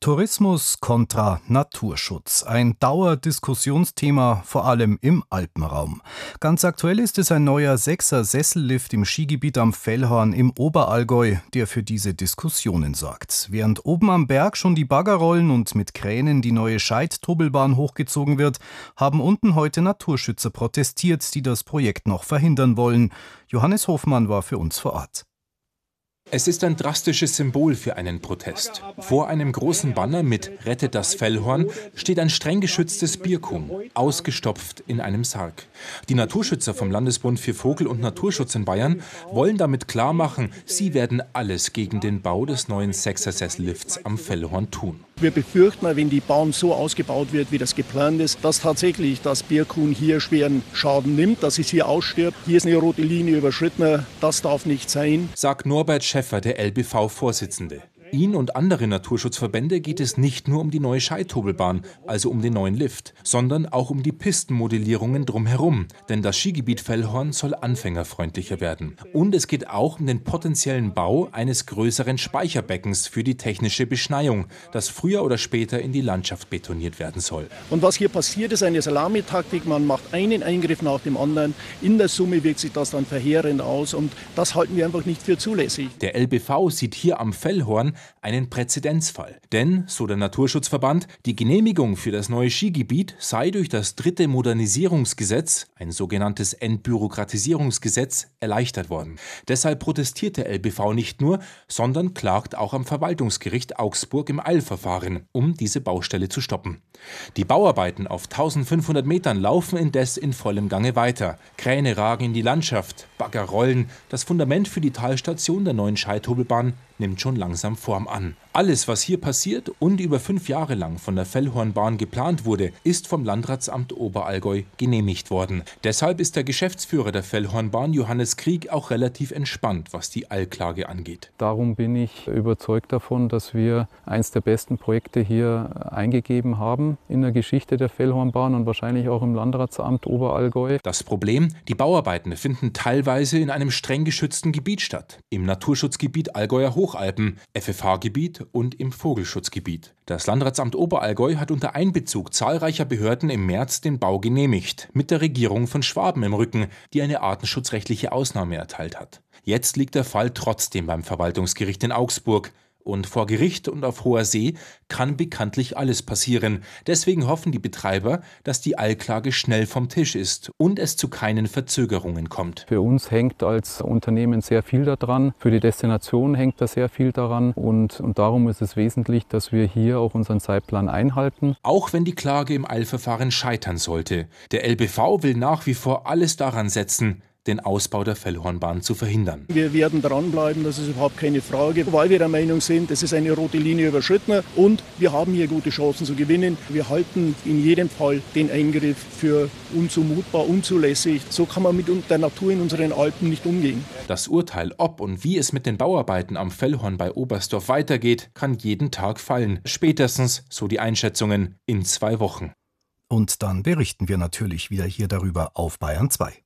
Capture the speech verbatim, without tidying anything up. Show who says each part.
Speaker 1: Tourismus kontra Naturschutz. Ein Dauerdiskussionsthema, vor allem im Alpenraum. Ganz aktuell ist es ein neuer Sechser-Sessellift im Skigebiet am Fellhorn im Oberallgäu, der für diese Diskussionen sorgt. Während oben am Berg schon die Bagger rollen und mit Kränen die neue Scheid-Tunnelbahn hochgezogen wird, haben unten heute Naturschützer protestiert, die das Projekt noch verhindern wollen. Johannes Hofmann war für uns vor Ort.
Speaker 2: Es ist ein drastisches Symbol für einen Protest. Vor einem großen Banner mit »Rettet das Fellhorn« steht ein streng geschütztes Bierkuhm, ausgestopft in einem Sarg. Die Naturschützer vom Landesbund für Vogel- und Naturschutz in Bayern wollen damit klarmachen, sie werden alles gegen den Bau des neuen Sechser-Sessellifts am Fellhorn tun.
Speaker 3: Wir befürchten, wenn die Bahn so ausgebaut wird, wie das geplant ist, dass tatsächlich das Bierkuhn hier schweren Schaden nimmt, dass es hier ausstirbt. Hier ist eine rote Linie überschritten, das darf nicht sein,
Speaker 2: sagt Norbert Schäffer, der L B V-Vorsitzende. Ihn und andere Naturschutzverbände geht es nicht nur um die neue Scheid-Tunnelbahn, also um den neuen Lift, sondern auch um die Pistenmodellierungen drumherum. Denn das Skigebiet Fellhorn soll anfängerfreundlicher werden. Und es geht auch um den potenziellen Bau eines größeren Speicherbeckens für die technische Beschneiung, das früher oder später in die Landschaft betoniert werden soll.
Speaker 3: Und was hier passiert, ist eine Salamitaktik. Man macht einen Eingriff nach dem anderen. In der Summe wirkt sich das dann verheerend aus. Und das halten wir einfach nicht für zulässig.
Speaker 2: Der L B V sieht hier am Fellhorn einen Präzedenzfall. Denn, so der Naturschutzverband, die Genehmigung für das neue Skigebiet sei durch das dritte Modernisierungsgesetz, ein sogenanntes Entbürokratisierungsgesetz, erleichtert worden. Deshalb protestiert der L B V nicht nur, sondern klagt auch am Verwaltungsgericht Augsburg im Eilverfahren, um diese Baustelle zu stoppen. Die Bauarbeiten auf eintausendfünfhundert Metern laufen indes in vollem Gange weiter. Kräne ragen in die Landschaft, Bagger rollen. Das Fundament für die Talstation der neuen Scheid-Tunnelbahn nimmt schon langsam Form an. Alles, was hier passiert und über fünf Jahre lang von der Fellhornbahn geplant wurde, ist vom Landratsamt Oberallgäu genehmigt worden. Deshalb ist der Geschäftsführer der Fellhornbahn, Johannes Krieg, auch relativ entspannt, was die Eilklage angeht.
Speaker 4: Darum bin ich überzeugt davon, dass wir eines der besten Projekte hier eingegeben haben in der Geschichte der Fellhornbahn und wahrscheinlich auch im Landratsamt Oberallgäu.
Speaker 2: Das Problem: Die Bauarbeiten finden teilweise in einem streng geschützten Gebiet statt. Im Naturschutzgebiet Allgäuer Hochalpen, F F H-Gebiet und im Vogelschutzgebiet. Das Landratsamt Oberallgäu hat unter Einbezug zahlreicher Behörden im März den Bau genehmigt, mit der Regierung von Schwaben im Rücken, die eine artenschutzrechtliche Ausnahme erteilt hat. Jetzt liegt der Fall trotzdem beim Verwaltungsgericht in Augsburg. Und vor Gericht und auf hoher See kann bekanntlich alles passieren. Deswegen hoffen die Betreiber, dass die Eilklage schnell vom Tisch ist und es zu keinen Verzögerungen kommt.
Speaker 4: Für uns hängt als Unternehmen sehr viel daran. Für die Destination hängt da sehr viel daran. Und, und darum ist es wesentlich, dass wir hier auch unseren Zeitplan einhalten.
Speaker 2: Auch wenn die Klage im Eilverfahren scheitern sollte. Der L B V will nach wie vor alles daran setzen, den Ausbau der Fellhornbahn zu verhindern.
Speaker 3: Wir werden dranbleiben, das ist überhaupt keine Frage, weil wir der Meinung sind, es ist eine rote Linie überschritten und wir haben hier gute Chancen zu gewinnen. Wir halten in jedem Fall den Eingriff für unzumutbar, unzulässig. So kann man mit der Natur in unseren Alpen nicht umgehen.
Speaker 2: Das Urteil, ob und wie es mit den Bauarbeiten am Fellhorn bei Oberstdorf weitergeht, kann jeden Tag fallen. Spätestens, so die Einschätzungen, in zwei Wochen.
Speaker 1: Und dann berichten wir natürlich wieder hier darüber auf Bayern zwei.